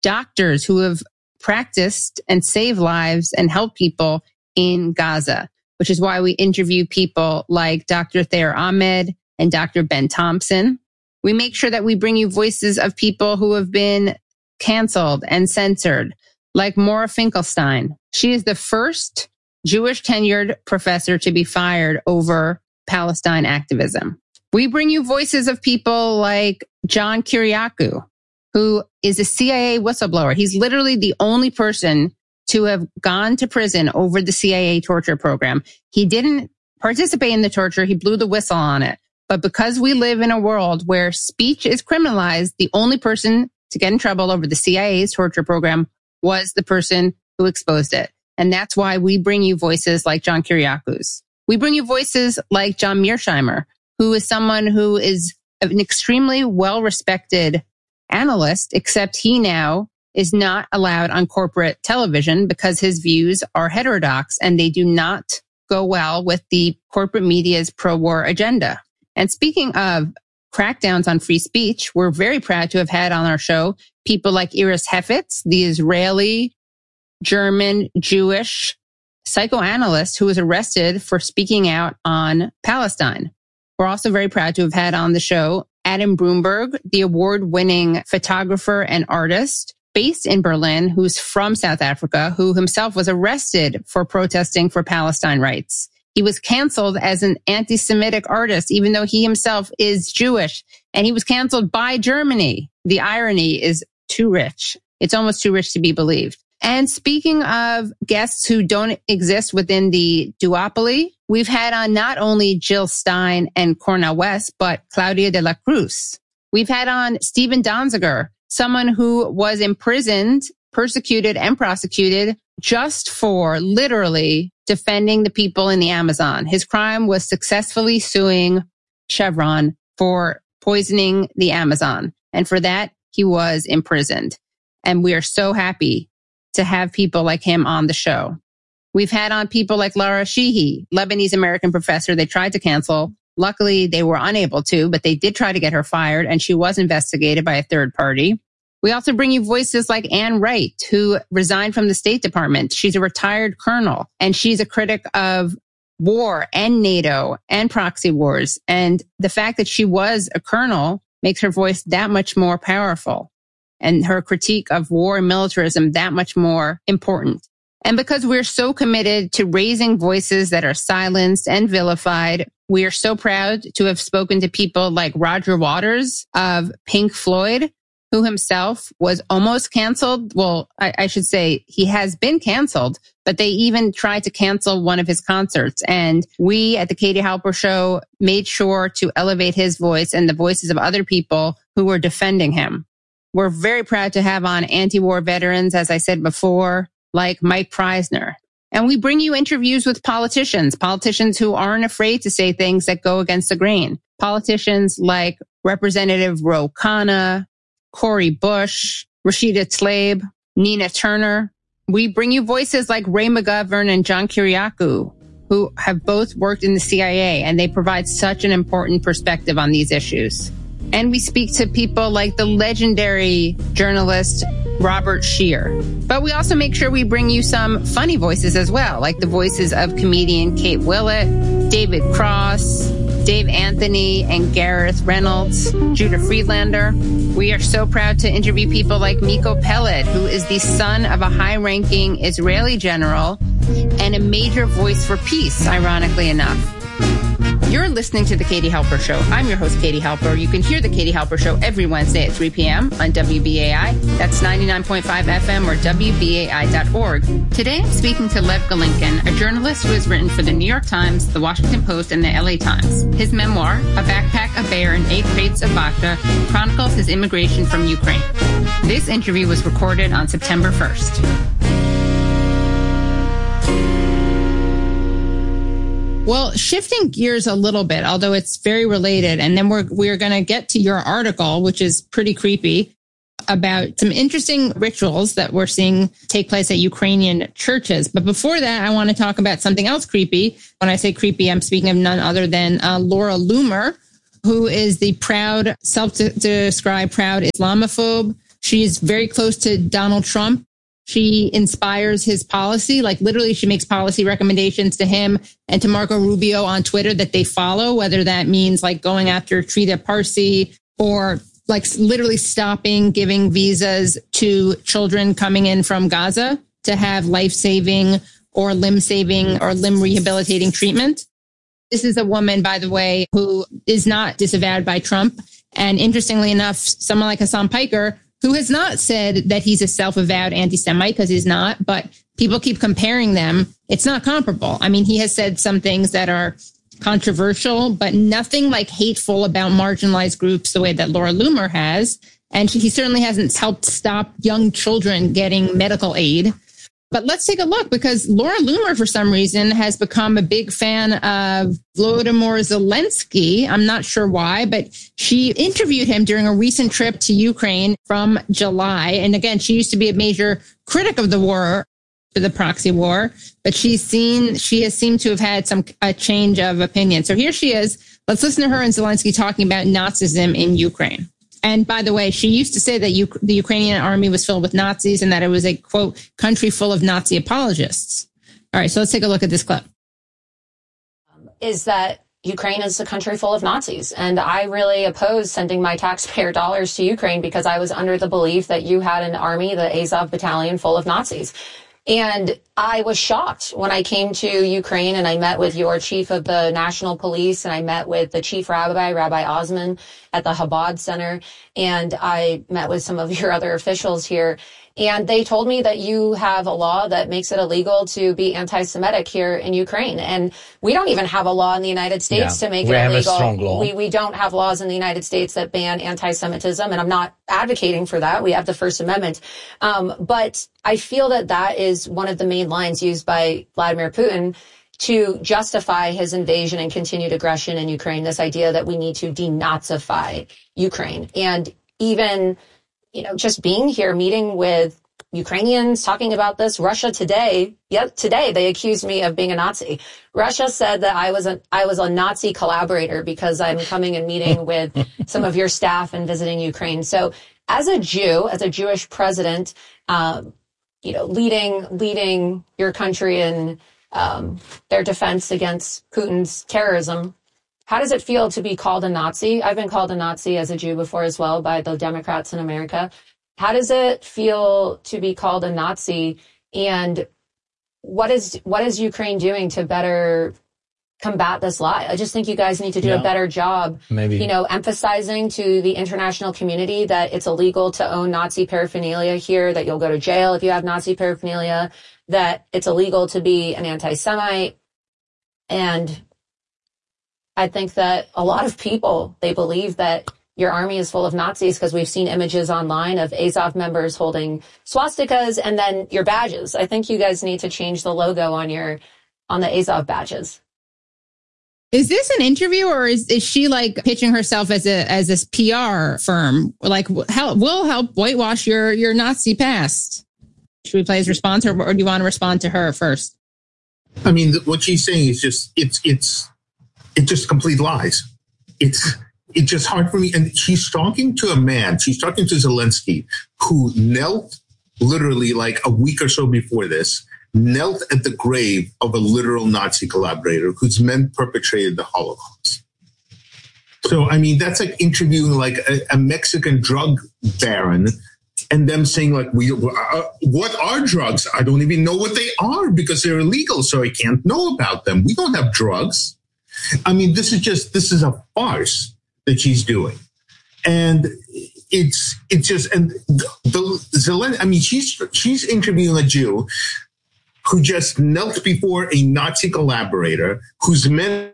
doctors who have practiced and saved lives and helped people in Gaza, which is why we interview people like Doctor Thayer Ahmed and Doctor Ben Thompson. We make sure that we bring you voices of people who have been canceled and censored, like Maura Finkelstein. She is the first Jewish tenured professor to be fired over Palestine activism. We bring you voices of people like John Kiriakou, who is a C I A whistleblower. He's literally the only person to have gone to prison over the C I A torture program. He didn't participate in the torture. He blew the whistle on it. But because we live in a world where speech is criminalized, the only person to get in trouble over the C I A's torture program was the person who exposed it. And that's why we bring you voices like John Kiriakou's. We bring you voices like John Mearsheimer, who is someone who is an extremely well-respected analyst, except he now is not allowed on corporate television because his views are heterodox and they do not go well with the corporate media's pro-war agenda. And speaking of crackdowns on free speech, we're very proud to have had on our show people like Iris Hefetz, the Israeli, German, Jewish psychoanalyst who was arrested for speaking out on Palestine. We're also very proud to have had on the show Adam Broomberg, the award-winning photographer and artist based in Berlin, who's from South Africa, who himself was arrested for protesting for Palestine rights. He was canceled as an anti-Semitic artist, even though he himself is Jewish, and he was canceled by Germany. The irony is too rich. It's almost too rich to be believed. And speaking of guests who don't exist within the duopoly, we've had on not only Jill Stein and Cornel West, but Claudia de la Cruz. We've had on Stephen Donziger, someone who was imprisoned, persecuted, and prosecuted just for literally defending the people in the Amazon. His crime was successfully suing Chevron for poisoning the Amazon. And for that, he was imprisoned. And we are so happy to have people like him on the show. We've had on people like Lara Sheehy, Lebanese-American professor they tried to cancel. Luckily, they were unable to, but they did try to get her fired, and she was investigated by a third party. We also bring you voices like Anne Wright, who resigned from the State Department. She's a retired colonel, and she's a critic of war and NATO and proxy wars. And the fact that she was a colonel makes her voice that much more powerful, and her critique of war and militarism that much more important. And because we're so committed to raising voices that are silenced and vilified, we are so proud to have spoken to people like Roger Waters of Pink Floyd, who himself was almost canceled. Well, I, I should say he has been canceled, but they even tried to cancel one of his concerts. And we at the Katie Halper Show made sure to elevate his voice and the voices of other people who were defending him. We're very proud to have on anti-war veterans, as I said before, like Mike Preisner. And we bring you interviews with politicians, politicians who aren't afraid to say things that go against the grain. Politicians like Representative Ro Khanna, Cori Bush, Rashida Tlaib, Nina Turner. We bring you voices like Ray McGovern and John Kiriakou, who have both worked in the C I A, and they provide such an important perspective on these issues. And we speak to people like the legendary journalist Robert Scheer. But we also make sure we bring you some funny voices as well, like the voices of comedian Kate Willett, David Cross, Dave Anthony, and Gareth Reynolds, Judah Friedlander. We are so proud to interview people like Miko Peled, who is the son of a high-ranking Israeli general and a major voice for peace, ironically enough. You're listening to The Katie Halper Show. I'm your host, Katie Halper. You can hear The Katie Halper Show every Wednesday at three p.m. on W B A I. That's ninety-nine point five F M or W B A I dot org. Today, I'm speaking to Lev Golinkin, a journalist who has written for The New York Times, The Washington Post, and The L A Times. His memoir, A Backpack, A Bear, and Eight Crates of Vodka, chronicles his immigration from Ukraine. This interview was recorded on September first. Well, shifting gears a little bit, although it's very related, and then we're we're going to get to your article, which is pretty creepy, about some interesting rituals that we're seeing take place at Ukrainian churches. But before that, I want to talk about something else creepy. When I say creepy, I'm speaking of none other than uh, Laura Loomer, who is the proud, self-described proud Islamophobe. She's very close to Donald Trump. She inspires his policy. Like literally, she makes policy recommendations to him and to Marco Rubio on Twitter that they follow, whether that means like going after Trita Parsi or like literally stopping giving visas to children coming in from Gaza to have life-saving or limb-saving or limb rehabilitating treatment. This is a woman, by the way, who is not disavowed by Trump. And interestingly enough, someone like Hassan Piker, who has not said that he's a self-avowed anti-Semite, because he's not, but people keep comparing them. It's not comparable. I mean, he has said some things that are controversial, but nothing like hateful about marginalized groups the way that Laura Loomer has. And he certainly hasn't helped stop young children getting medical aid. But let's take a look, because Laura Loomer, for some reason, has become a big fan of Volodymyr Zelensky. I'm not sure why, but she interviewed him during a recent trip to Ukraine from July. And again, she used to be a major critic of the war, the proxy war, but she's seen, she has seemed to have had some a change of opinion. So here she is. Let's listen to her and Zelensky talking about Nazism in Ukraine. And by the way, she used to say that U- the Ukrainian army was filled with Nazis and that it was a, quote, country full of Nazi apologists. All right, so let's take a look at this clip. Is that Ukraine is a country full of Nazis. And I really oppose sending my taxpayer dollars to Ukraine because I was under the belief that you had an army, the Azov battalion, full of Nazis. And I was shocked when I came to Ukraine and I met with your chief of the national police and I met with the chief rabbi, Rabbi Osman, at the Chabad Center. And I met with some of your other officials here. And they told me that you have a law that makes it illegal to be anti-Semitic here in Ukraine. And we don't even have a law in the United States yeah, to make it illegal. We have a strong law. We, we don't have laws in the United States that ban anti-Semitism. And I'm not advocating for that. We have the First Amendment. Um, but I feel that that is one of the main lines used by Vladimir Putin to justify his invasion and continued aggression in Ukraine, this idea that we need to denazify Ukraine. And even, you know, just being here, meeting with Ukrainians, talking about this. Russia today, yep, today they accused me of being a Nazi. Russia said that I was a, I was a Nazi collaborator because I'm coming and meeting with some of your staff and visiting Ukraine. So as a Jew, as a Jewish president, um, you know, leading, leading your country in um, their defense against Putin's terrorism, how does it feel to be called a Nazi? I've been called a Nazi as a Jew before as well by the Democrats in America. How does it feel to be called a Nazi? And what is what is Ukraine doing to better combat this lie? I just think you guys need to do yeah. a better job, Maybe. you know, emphasizing to the international community that it's illegal to own Nazi paraphernalia here, that you'll go to jail if you have Nazi paraphernalia, that it's illegal to be an anti-Semite. And I think that a lot of people, they believe that your army is full of Nazis because we've seen images online of Azov members holding swastikas and then your badges. I think you guys need to change the logo on your, on the Azov badges. Is this an interview or is, is she like pitching herself as a, as a P R firm? Like, help, we'll help whitewash your, your Nazi past. Should we play his response or, or do you want to respond to her first? I mean, what she's saying is just, it's, it's, it's just complete lies. It's, it's just hard for me. And she's talking to a man, she's talking to Zelensky, who knelt literally like a week or so before this, knelt at the grave of a literal Nazi collaborator whose men perpetrated the Holocaust. So, I mean, that's like interviewing like a, a Mexican drug baron and them saying like, we, uh, what are drugs? I don't even know what they are because they're illegal, so I can't know about them. We don't have drugs. I mean, this is just, this is a farce that she's doing. And it's, it's just, and the, the Zelen, I mean, she's, she's interviewing a Jew who just knelt before a Nazi collaborator whose men,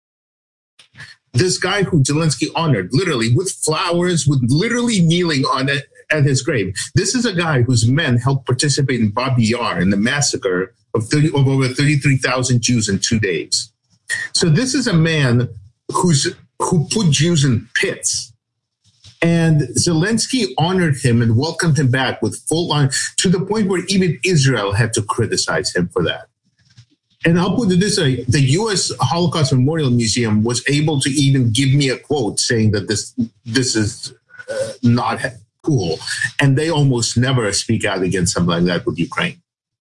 this guy who Zelensky honored, literally with flowers, with literally kneeling on it at his grave. This is a guy whose men helped participate in Babi Yar, in the massacre of, thirty, of over thirty-three thousand Jews in two days. So this is a man who's who put Jews in pits. And Zelensky honored him and welcomed him back with full on, to the point where even Israel had to criticize him for that. And I'll put it this way, the U S Holocaust Memorial Museum was able to even give me a quote saying that this this is uh, not cool. And they almost never speak out against something like that with Ukraine.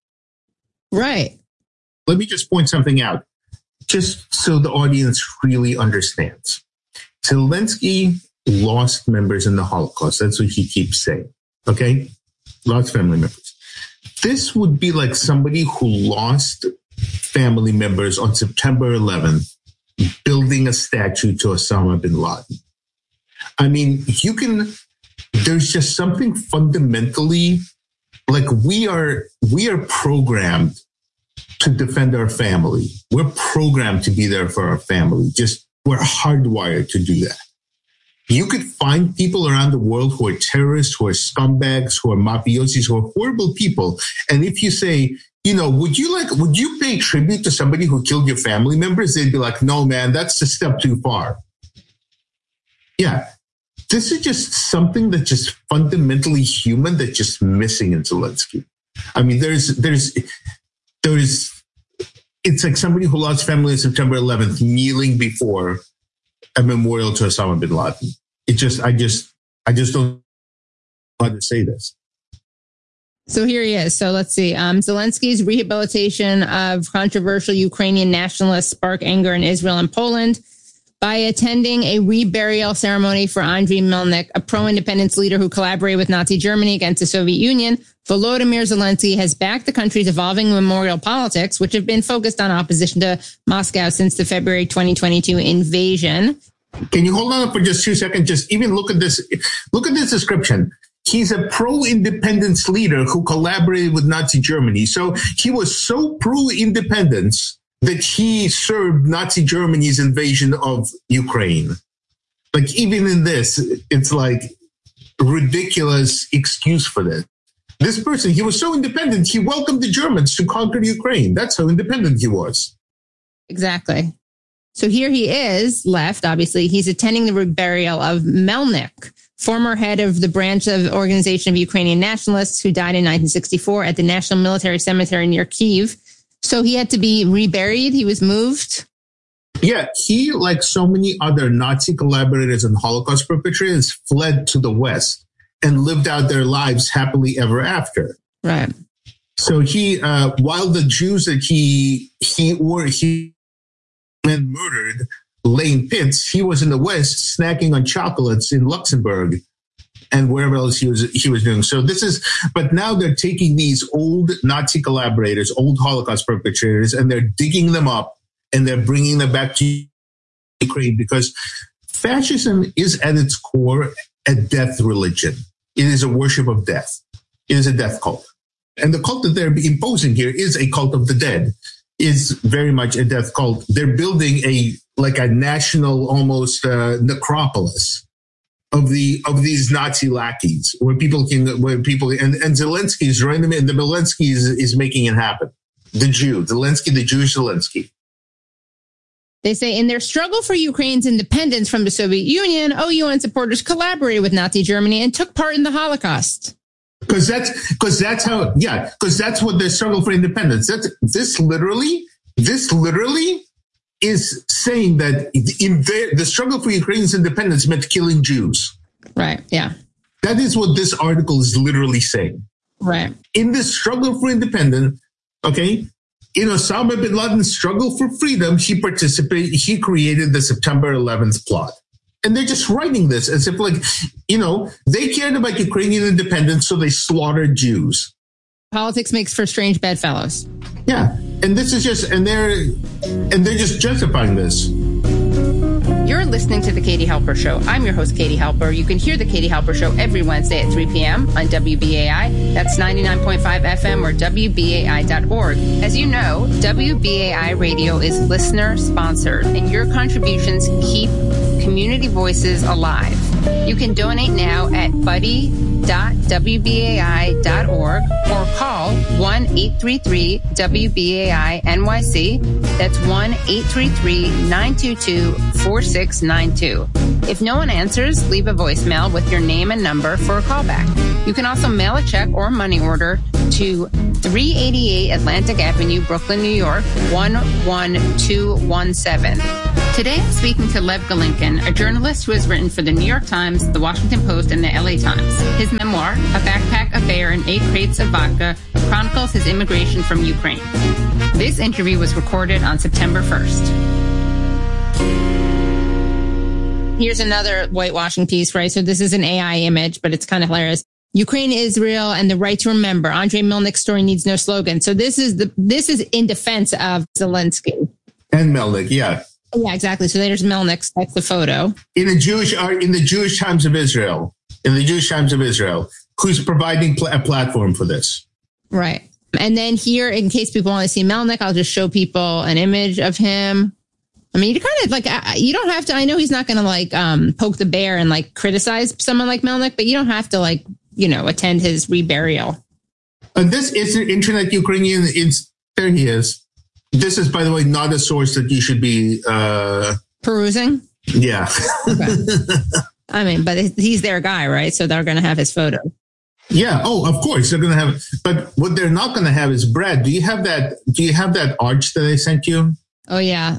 Right. Let me just point something out, just so the audience really understands. Zelensky lost members in the Holocaust. That's what he keeps saying. Okay? Lost family members. This would be like somebody who lost family members on September eleventh building a statue to Osama bin Laden. I mean, you can, there's just something fundamentally, like we are, we are programmed to defend our family. We're programmed to be there for our family. Just, we're hardwired to do that. You could find people around the world who are terrorists, who are scumbags, who are mafiosis, who are horrible people. And if you say, you know, would you like, would you pay tribute to somebody who killed your family members? They'd be like, no, man, that's a step too far. Yeah. This is just something that's just fundamentally human that's just missing in Zelensky. I mean, there's, there's, there's, it's like somebody who lost family on September eleventh kneeling before a memorial to Osama bin Laden. It just, I just, I just don't know how to say this. So here he is. So let's see. Um, Zelensky's rehabilitation of controversial Ukrainian nationalists spark anger in Israel and Poland by attending a reburial ceremony for Andriy Melnik, a pro-independence leader who collaborated with Nazi Germany against the Soviet Union. Volodymyr Zelensky has backed the country's evolving memorial politics, which have been focused on opposition to Moscow since the February twenty twenty-two invasion. Can you hold on for just two seconds? Just even look at this. Look at this description. He's a pro-independence leader who collaborated with Nazi Germany. So he was so pro-independence that he served Nazi Germany's invasion of Ukraine. Like, even in this, it's like ridiculous excuse for this. This person, he was so independent, he welcomed the Germans to conquer Ukraine. That's how independent he was. Exactly. So here he is, left, obviously. He's attending the burial of Melnik, former head of the branch of Organization of Ukrainian Nationalists, who died in nineteen sixty-four at the National Military Cemetery near Kyiv. So he had to be reburied. He was moved. Yeah, he, like so many other Nazi collaborators and Holocaust perpetrators, fled to the West and lived out their lives happily ever after. Right. So he, uh, while the Jews that he he or he and murdered lay in pits, he was in the West snacking on chocolates in Luxembourg and wherever else he was he was doing. So this is, but now they're taking these old Nazi collaborators, old Holocaust perpetrators, and they're digging them up and they're bringing them back to Ukraine, because fascism is at its core a death religion. It is a worship of death. It is a death cult. And the cult that they're imposing here is a cult of the dead, is very much a death cult. They're building a, like a national, almost uh, necropolis of the, of these Nazi lackeys, where people can, where people, and, and Zelensky is right in the, and the Zelensky is, is making it happen. The Jew, Zelensky, the Jewish Zelensky. They say in their struggle for Ukraine's independence from the Soviet Union, O U N supporters collaborated with Nazi Germany and took part in the Holocaust. Because that's, because that's how, yeah, because that's what their struggle for independence. That's, this literally, this literally is saying that in their, the struggle for Ukraine's independence meant killing Jews. Right, yeah. That is what this article is literally saying. Right. In this struggle for independence, okay, in Osama bin Laden's struggle for freedom, he participated, he created the September eleventh plot. And they're just writing this as if, like, you know, they cared about Ukrainian independence, so they slaughtered Jews. Politics makes for strange bedfellows. Yeah. And this is just, and they're, and they're just justifying this. You're listening to The Katie Halper Show. I'm your host, Katie Halper. You can hear The Katie Halper Show every Wednesday at three p.m. on W B A I. That's ninety-nine point five F M or W B A I dot org. As you know, W B A I Radio is listener-sponsored, and your contributions keep community voices alive. You can donate now at buddy dot W B A I dot org or call one eight three three W B A I N Y C. That's one eight three three nine two two four six nine two. If no one answers, leave a voicemail with your name and number for a callback. You can also mail a check or money order to three eighty-eight Atlantic Avenue, Brooklyn, New York, one one two one seven. Today I'm speaking to Lev Golinkin, a journalist who has written for the New York Times, Times, The Washington Post, and the L A Times. His memoir, A Backpack Affair and Eight Crates of Vodka, chronicles his immigration from Ukraine. This interview was recorded on September first. Here's another whitewashing piece, right? So this is an A I image, but it's kind of hilarious. Ukraine, Israel, and the right to remember. Andrei Melnik's story needs no slogan. So this is the this is in defense of Zelensky. And Melnik, yeah. Yeah, exactly. So there's Melnik's. That's the photo. In the Jewish in the Jewish Times of Israel, in the Jewish Times of Israel, who's providing pl- a platform for this. Right. And then here, in case people want to see Melnik, I'll just show people an image of him. I mean, you kind of like, you don't have to, I know he's not going to like um, poke the bear and like criticize someone like Melnik, but you don't have to like, you know, attend his reburial. And this is an internet Ukrainian. It's, there he is. This is, by the way, not a source that you should be uh, perusing. Yeah. Okay. I mean, but he's their guy, right? So they're going to have his photo. Yeah. Oh, of course they're going to have. But what they're not going to have is Brad. Do you have that? Do you have that arch that I sent you? Oh yeah.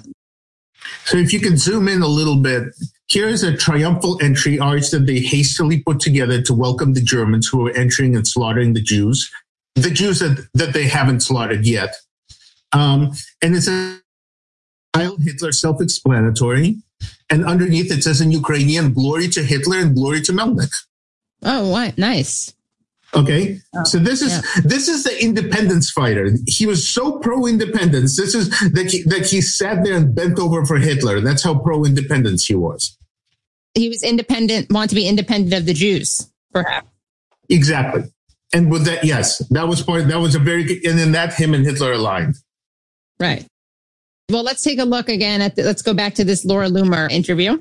So if you can zoom in a little bit, here is a triumphal entry arch that they hastily put together to welcome the Germans who are entering and slaughtering the Jews, the Jews that, that they haven't slaughtered yet. Um, and it's a Heil Hitler, self-explanatory. And underneath it says in Ukrainian, glory to Hitler and glory to Melnik. Oh, what? Nice. Okay. Oh, so this is, yeah. this is the independence fighter. He was so pro-independence. This is that he, that he sat there and bent over for Hitler. That's how pro-independence he was. He was independent, want to be independent of the Jews, perhaps. Exactly. And with that, yes, that was part, that was a very good, and then that him and Hitler aligned. Right. Well, let's take a look again at the, let's go back to this Laura Loomer interview.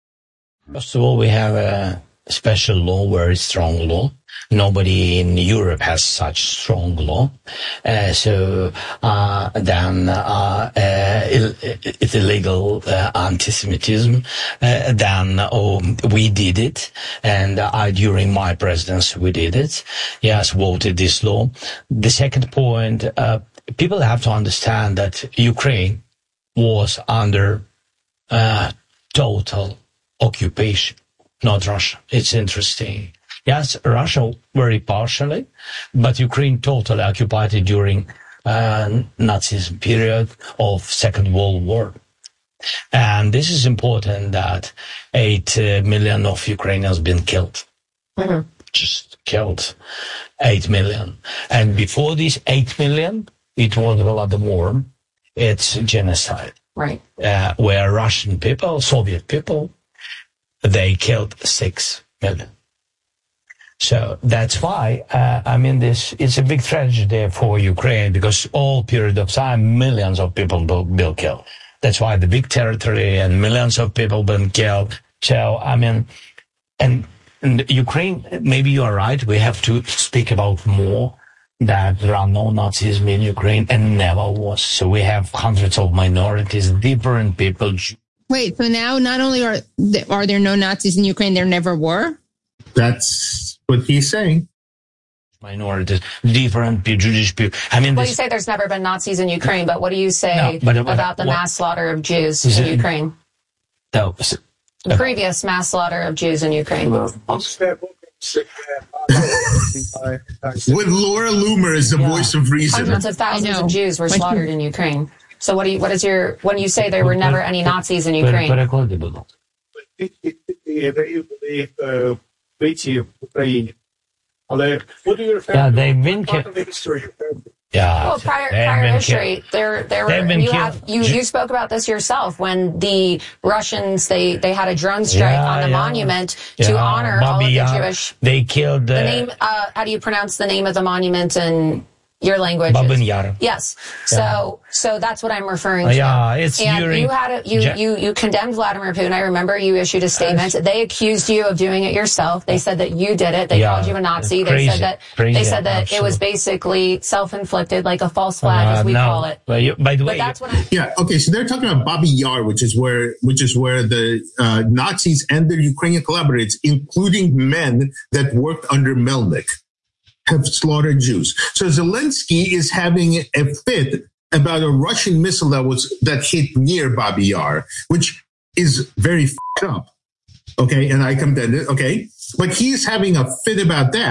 First of all, we have a special law, very strong law. Nobody in Europe has such strong law. Uh, so uh, then uh, uh, it's illegal uh, anti-Semitism. Uh, then oh, we did it. And I, during my presidency, we did it. Yes, voted this law. The second point, uh, people have to understand that Ukraine was under uh, total occupation, not Russia. It's interesting. Yes, Russia very partially, but Ukraine totally occupied it during uh, Nazism period of Second World War. And this is important that eight uh, million of Ukrainians been killed. Mm-hmm. Just killed eight million. And before these eight million, it was a lot more. It's genocide. Right. Uh, where Russian people, Soviet people, they killed six million. So that's why, uh, I mean, this is a big tragedy for Ukraine because all period of time, millions of people will be killed. That's why the big territory and millions of people been killed. So, I mean, and, and Ukraine, maybe you are right. We have to speak about more that there are no Nazism in Ukraine and never was. So we have hundreds of minorities, different people. Wait, so now not only are, are there no Nazis in Ukraine, there never were? That's what he's saying. Minorities, different Jewish people. I mean, well, this, you say there's never been Nazis in Ukraine, but what do you say no, but, but, about the what, mass slaughter of Jews in it, Ukraine? No, the previous mass slaughter of Jews in Ukraine. With Laura Loomer as the yeah. voice of reason. Hundreds of thousands of Jews were slaughtered in Ukraine. So what do you, what is your, when you say there were never any Nazis in Ukraine? Yeah, they've been killed. Yeah. Well, prior, prior history, there, there were, you killed. have, you, you spoke about this yourself when the Russians, they, they had a drone strike yeah, on the yeah. monument yeah. to honor Bobby, all of the yeah. Jewish. They killed uh, the name, uh, how do you pronounce the name of the monument in your language? Babin Yar. Yes. So, yeah. so that's what I'm referring to. Yeah, it's and during, you had a, you, ja- you, you condemned Vladimir Putin. I remember you issued a statement. They accused you of doing it yourself. They said that you did it. They yeah, called you a Nazi. crazy, They said that, crazy, they said that absolutely. it was basically self-inflicted, like a false flag, uh, as we no. call it. But, you, by the but way, that's what I- yeah. Okay. So they're talking about Babi Yar, which is where, which is where the uh, Nazis and their Ukrainian collaborators, including men that worked under Melnik, have slaughtered Jews. So Zelensky is having a fit about a Russian missile that was that hit near Babi Yar, which is very f***ed up. Okay, and I condemned it. Okay, but he's having a fit about that.